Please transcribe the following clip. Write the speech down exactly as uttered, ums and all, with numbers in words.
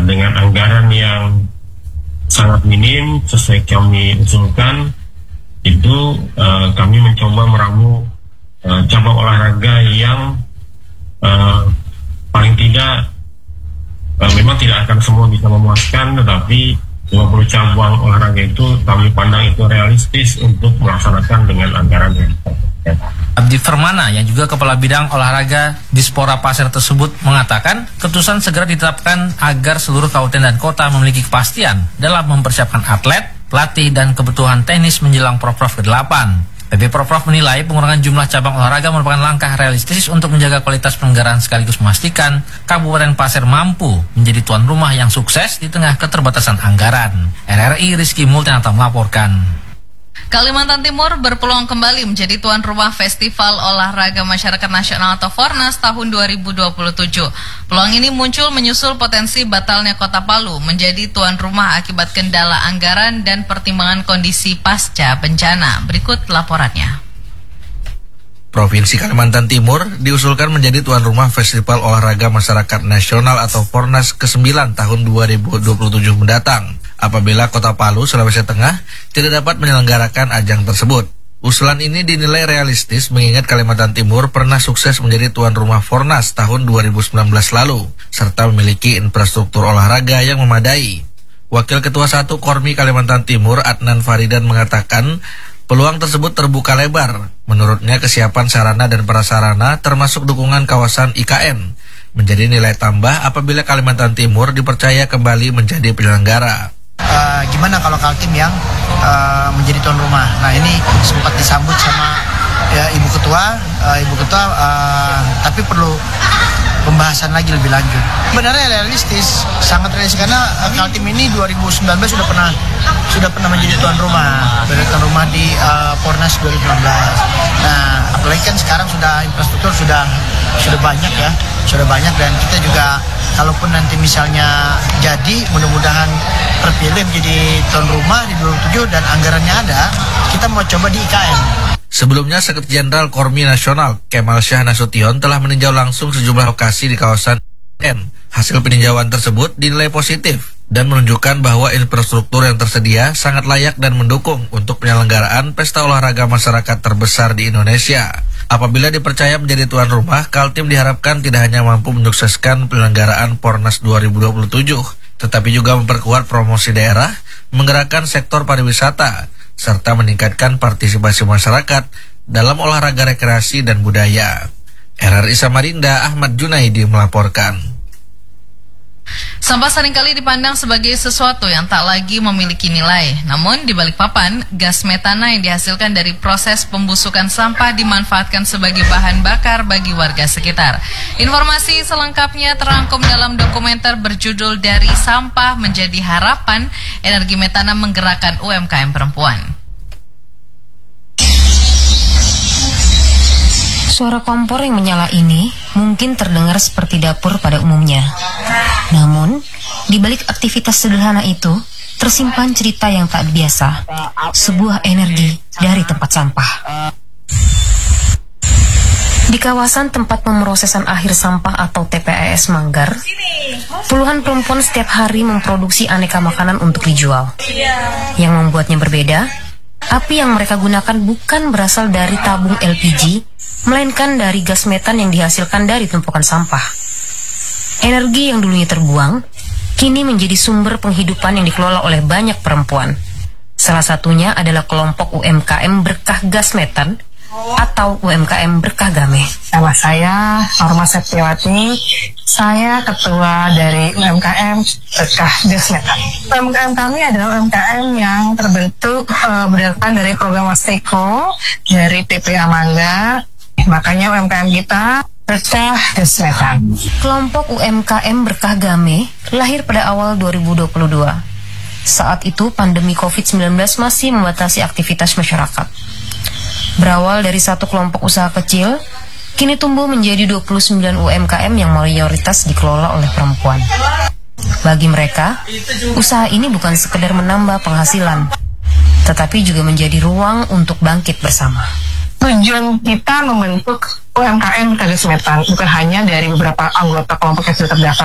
dengan anggaran yang sangat minim sesuai kami usulkan, itu uh, kami mencoba meramu uh, cabang olahraga yang uh, paling tidak uh, memang tidak akan semua bisa memuaskan, tetapi lima puluh cabang olahraga itu kami pandang itu realistis untuk melaksanakan dengan anggaran yang terbatas. Abdi Fermana yang juga Kepala Bidang Olahraga Dispora Pasir tersebut mengatakan keputusan segera ditetapkan agar seluruh kabupaten dan kota memiliki kepastian dalam mempersiapkan atlet, pelatih, dan kebutuhan teknis menjelang Proprov ke delapan. P B Proprov menilai pengurangan jumlah cabang olahraga merupakan langkah realistis untuk menjaga kualitas penyelenggaraan sekaligus memastikan Kabupaten Pasir mampu menjadi tuan rumah yang sukses di tengah keterbatasan anggaran. R R I Rizky Multanata melaporkan. Kalimantan Timur berpeluang kembali menjadi tuan rumah Festival Olahraga Masyarakat Nasional atau Fornas tahun dua ribu dua puluh tujuh. Peluang ini muncul menyusul potensi batalnya Kota Palu menjadi tuan rumah akibat kendala anggaran dan pertimbangan kondisi pasca bencana. Berikut laporannya. Provinsi Kalimantan Timur diusulkan menjadi tuan rumah Festival Olahraga Masyarakat Nasional atau Fornas kesembilan tahun dua ribu dua puluh tujuh mendatang, apabila Kota Palu, Sulawesi Tengah tidak dapat menyelenggarakan ajang tersebut. Usulan ini dinilai realistis mengingat Kalimantan Timur pernah sukses menjadi tuan rumah Fornas tahun dua ribu sembilan belas lalu, serta memiliki infrastruktur olahraga yang memadai. Wakil Ketua satu Kormi Kalimantan Timur, Adnan Faridan, mengatakan peluang tersebut terbuka lebar. Menurutnya kesiapan sarana dan prasarana termasuk dukungan kawasan I K N menjadi nilai tambah apabila Kalimantan Timur dipercaya kembali menjadi penyelenggara. Uh, gimana kalau Kaltim yang uh, menjadi tuan rumah? Nah, ini sempat disambut sama ya, Ibu Ketua, uh, Ibu Ketua, uh, tapi perlu pembahasan lagi lebih lanjut. Sebenarnya realistis, sangat realistis karena uh, Kaltim ini dua ribu sembilan belas sudah pernah sudah pernah menjadi tuan rumah, menjadi tuan rumah di uh, Pornas dua ribu sembilan belas. Nah, apalagi kan sekarang sudah infrastruktur sudah sudah banyak ya, sudah banyak dan kita juga kalaupun nanti misalnya jadi mudah-mudahan terpilih menjadi tuan rumah di dua ribu tujuh dan anggarannya ada, kita mau coba di I K N. Sebelumnya, Sekretaris Jenderal Kormi Nasional Kemal Syah Nasution telah meninjau langsung sejumlah lokasi di kawasan N. Hasil peninjauan tersebut dinilai positif dan menunjukkan bahwa infrastruktur yang tersedia sangat layak dan mendukung untuk penyelenggaraan pesta olahraga masyarakat terbesar di Indonesia. Apabila dipercaya menjadi tuan rumah, Kaltim diharapkan tidak hanya mampu menyukseskan penyelenggaraan Pornas dua ribu dua puluh tujuh, tetapi juga memperkuat promosi daerah, menggerakkan sektor pariwisata, serta meningkatkan partisipasi masyarakat dalam olahraga rekreasi dan budaya. R R I Samarinda, Ahmad Junaidi melaporkan. Sampah seringkali dipandang sebagai sesuatu yang tak lagi memiliki nilai. Namun di Balikpapan, gas metana yang dihasilkan dari proses pembusukan sampah dimanfaatkan sebagai bahan bakar bagi warga sekitar. Informasi selengkapnya terangkum dalam dokumenter berjudul Dari Sampah Menjadi Harapan, Energi Metana Menggerakkan U M K M Perempuan. Suara kompor yang menyala ini mungkin terdengar seperti dapur pada umumnya. Namun, di balik aktivitas sederhana itu, tersimpan cerita yang tak biasa, sebuah energi dari tempat sampah. Di kawasan tempat pemrosesan akhir sampah atau T P A S Manggar, puluhan perempuan setiap hari memproduksi aneka makanan untuk dijual. Yang membuatnya berbeda, api yang mereka gunakan bukan berasal dari tabung L P G, melainkan dari gas metan yang dihasilkan dari tumpukan sampah. Energi yang dulunya terbuang, kini menjadi sumber penghidupan yang dikelola oleh banyak perempuan. Salah satunya adalah kelompok U M K M Berkah Gas Metan atau U M K M Berkah Game. Nama saya Norma Septiawati, saya ketua dari U M K M Berkah Gas Metan. U M K M kami adalah U M K M yang terbentuk uh, berdasarkan dari program Wasteko dari T P A Manggar. Makanya U M K M kita Berkah Gas Metan. Kelompok U M K M Berkah Game lahir pada awal dua ribu dua puluh dua. Saat itu pandemi covid sembilan belas masih membatasi aktivitas masyarakat. Berawal dari satu kelompok usaha kecil, kini tumbuh menjadi dua puluh sembilan U M K M yang mayoritas dikelola oleh perempuan. Bagi mereka, usaha ini bukan sekedar menambah penghasilan, tetapi juga menjadi ruang untuk bangkit bersama. Tujuan kita membentuk U M K M Berkah Gas Metan bukan hanya dari beberapa anggota kelompok yang sudah terdaftar